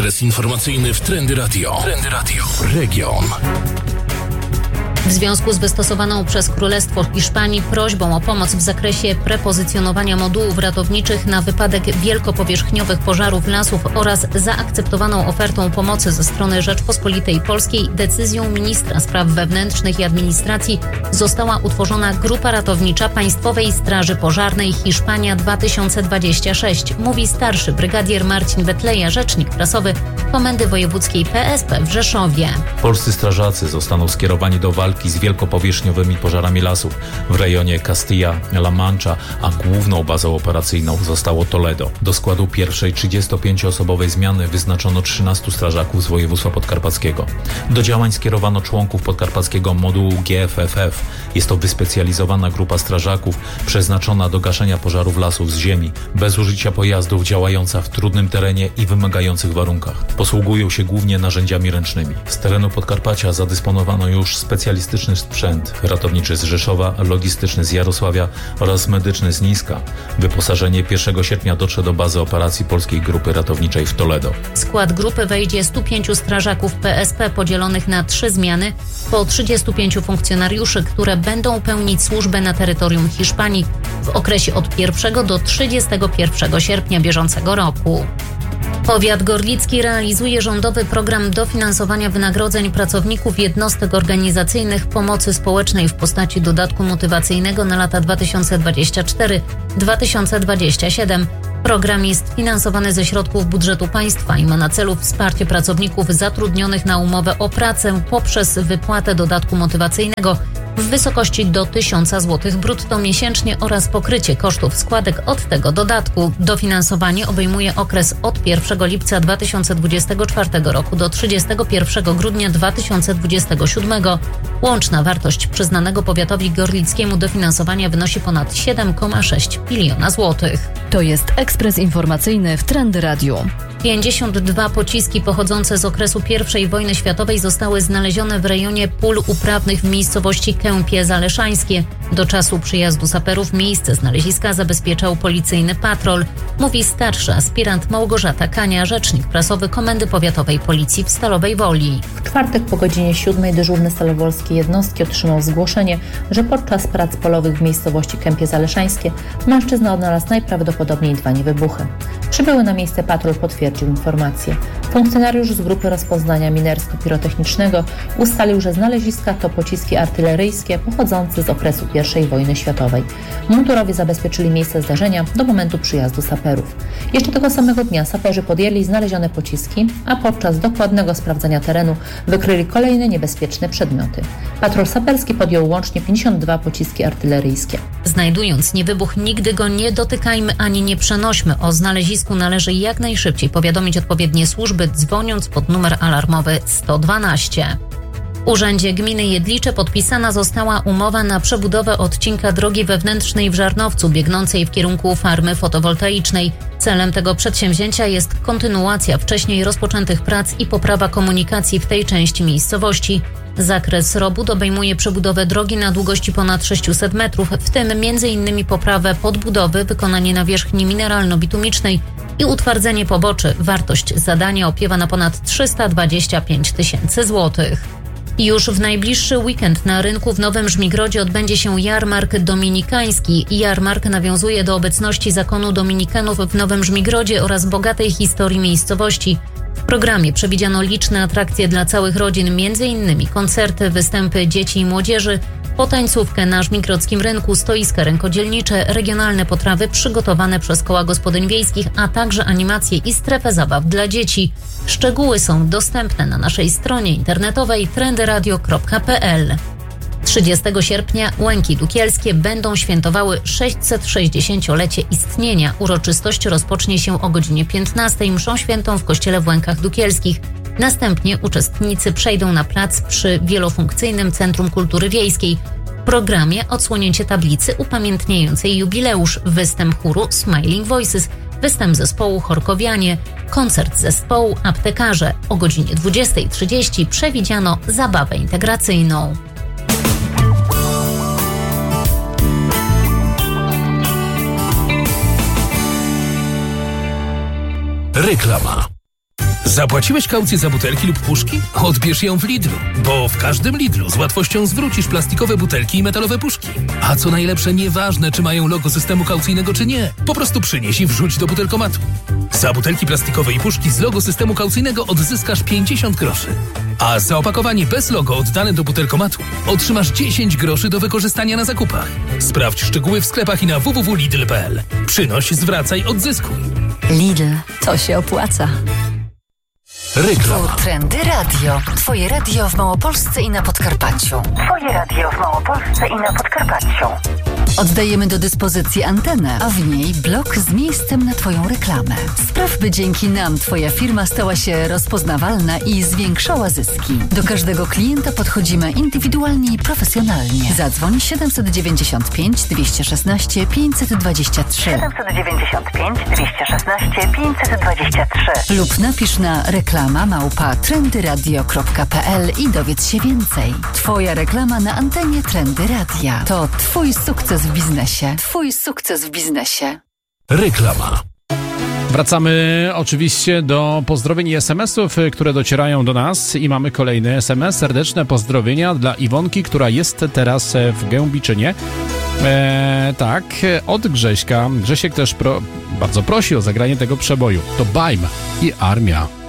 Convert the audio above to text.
Ekspres informacyjny w Trendy Radio. Trendy Radio. Region. W związku z wystosowaną przez Królestwo Hiszpanii prośbą o pomoc w zakresie prepozycjonowania modułów ratowniczych na wypadek wielkopowierzchniowych pożarów lasów oraz zaakceptowaną ofertą pomocy ze strony Rzeczpospolitej Polskiej, decyzją ministra spraw wewnętrznych i administracji została utworzona Grupa Ratownicza Państwowej Straży Pożarnej Hiszpania 2026, mówi starszy brygadier Marcin Wetleja, rzecznik prasowy Komendy Wojewódzkiej PSP w Rzeszowie. Polscy strażacy zostaną skierowani do walki z wielkopowierzchniowymi pożarami lasów w rejonie Castilla-La Mancha, a główną bazą operacyjną zostało Toledo. Do składu pierwszej 35-osobowej zmiany wyznaczono 13 strażaków z województwa podkarpackiego. Do działań skierowano członków podkarpackiego modułu GFFF. Jest to wyspecjalizowana grupa strażaków przeznaczona do gaszenia pożarów lasów z ziemi, bez użycia pojazdów, działająca w trudnym terenie i wymagających warunkach. Posługują się głównie narzędziami ręcznymi. Z terenu Podkarpacia zadysponowano już specjalistyczny sprzęt ratowniczy z Rzeszowa, logistyczny z Jarosławia oraz medyczny z Niska. Wyposażenie 1 sierpnia dotrze do bazy operacji Polskiej Grupy Ratowniczej w Toledo. W skład grupy wejdzie 105 strażaków PSP podzielonych na 3 zmiany po 35 funkcjonariuszy, które będą pełnić służbę na terytorium Hiszpanii w okresie od 1 do 31 sierpnia bieżącego roku. Powiat gorlicki realizuje rządowy program dofinansowania wynagrodzeń pracowników jednostek organizacyjnych pomocy społecznej w postaci dodatku motywacyjnego na lata 2024-2027. Program jest finansowany ze środków budżetu państwa i ma na celu wsparcie pracowników zatrudnionych na umowę o pracę poprzez wypłatę dodatku motywacyjnego w wysokości do 1000 zł brutto miesięcznie oraz pokrycie kosztów składek od tego dodatku. Dofinansowanie obejmuje okres od 1 lipca 2024 roku do 31 grudnia 2027. Łączna wartość przyznanego powiatowi gorlickiemu dofinansowania wynosi ponad 7,6 miliona złotych. To jest ekspres informacyjny w Trendy Radio. 52 pociski pochodzące z okresu I wojny światowej zostały znalezione w rejonie pól uprawnych w miejscowości Kępie Zaleszańskie. Do czasu przyjazdu saperów miejsce znaleziska zabezpieczał policyjny patrol, mówi starszy aspirant Małgorzata Kania, rzecznik prasowy Komendy Powiatowej Policji w Stalowej Woli. W czwartek po godzinie 7 dyżurny stalowolskiej jednostki otrzymał zgłoszenie, że podczas prac polowych w miejscowości Kępie Zaleszańskie mężczyzna odnalazł najprawdopodobniej 2 niewybuchy. Przybyły na miejsce patrol potwierdził informację. Funkcjonariusz z grupy rozpoznania minersko-pirotechnicznego ustalił, że znaleziska to pociski artyleryjskie pochodzące z okresu I wojny światowej. Mundurowie zabezpieczyli miejsce zdarzenia do momentu przyjazdu saperów. Jeszcze tego samego dnia saperzy podjęli znalezione pociski, a podczas dokładnego sprawdzania terenu wykryli kolejne niebezpieczne przedmioty. Patrol saperski podjął łącznie 52 pociski artyleryjskie. Znajdując niewybuch, nigdy go nie dotykajmy ani nie przenośmy. O znalezisku należy jak najszybciej powiadomić odpowiednie służby, dzwoniąc pod numer alarmowy 112. W Urzędzie Gminy Jedlicze podpisana została umowa na przebudowę odcinka drogi wewnętrznej w Żarnowcu, biegnącej w kierunku farmy fotowoltaicznej. Celem tego przedsięwzięcia jest kontynuacja wcześniej rozpoczętych prac i poprawa komunikacji w tej części miejscowości. Zakres robót obejmuje przebudowę drogi na długości ponad 600 metrów, w tym m.in. poprawę podbudowy, wykonanie nawierzchni mineralno-bitumicznej i utwardzenie poboczy. Wartość zadania opiewa na ponad 325 000 złotych. Już w najbliższy weekend na rynku w Nowym Żmigrodzie odbędzie się jarmark dominikański. Jarmark nawiązuje do obecności zakonu dominikanów w Nowym Żmigrodzie oraz bogatej historii miejscowości. W programie przewidziano liczne atrakcje dla całych rodzin, m.in. koncerty, występy dzieci i młodzieży, potańcówkę na żmigrodzkim rynku, stoiska rękodzielnicze, regionalne potrawy przygotowane przez koła gospodyń wiejskich, a także animacje i strefę zabaw dla dzieci. Szczegóły są dostępne na naszej stronie internetowej trendyradio.pl. 30 sierpnia Łęki Dukielskie będą świętowały 660-lecie istnienia. Uroczystość rozpocznie się o godzinie 15 mszą świętą w kościele w Łękach Dukielskich. Następnie uczestnicy przejdą na plac przy wielofunkcyjnym Centrum Kultury Wiejskiej. W programie odsłonięcie tablicy upamiętniającej jubileusz, występ chóru Smiling Voices, występ zespołu Chorkowianie, koncert zespołu Aptekarze. O godzinie 20:30 przewidziano zabawę integracyjną. Reklama. Zapłaciłeś kaucję za butelki lub puszki? Odbierz ją w Lidlu, bo w każdym Lidlu z łatwością zwrócisz plastikowe butelki i metalowe puszki. A co najlepsze, nieważne czy mają logo systemu kaucyjnego czy nie, po prostu przynieś i wrzuć do butelkomatu. Za butelki plastikowe i puszki z logo systemu kaucyjnego odzyskasz 50 groszy. A za opakowanie bez logo oddane do butelkomatu otrzymasz 10 groszy do wykorzystania na zakupach. Sprawdź szczegóły w sklepach i na www.lidl.pl. Przynoś, zwracaj, odzyskuj. Lidl, to się opłaca. Reklama. Trendy Radio. Twoje radio w Małopolsce i na Podkarpaciu. Oddajemy do dyspozycji antenę, a w niej blok z miejscem na Twoją reklamę. Spraw, by dzięki nam Twoja firma stała się rozpoznawalna i zwiększała zyski. Do każdego klienta podchodzimy indywidualnie i profesjonalnie. Zadzwoń 795 216 523 795 216 523 lub napisz na reklama@trendyradio.pl i dowiedz się więcej. Twoja reklama na antenie Trendy Radia. To Twój sukces w biznesie. Twój sukces w biznesie. Reklama. Wracamy oczywiście do pozdrowień i SMS-ów, które docierają do nas i mamy kolejny SMS. Serdeczne pozdrowienia dla Iwonki, która jest teraz w Gębiczynie. Tak, od Grześka. Grzesiek też bardzo prosi o zagranie tego przeboju. To Bajm i Armia.